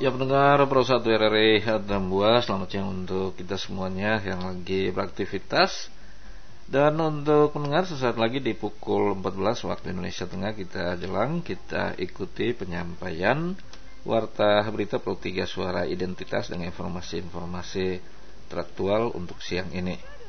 Ya pendengar Pro 1 RRI Hadambuah, selamat siang untuk kita semuanya yang lagi beraktivitas. Dan untuk pendengar, sesaat lagi di pukul 14 waktu Indonesia Tengah kita ikuti penyampaian Warta Berita Pro 3 Suara Identitas dengan informasi-informasi teraktual untuk siang ini.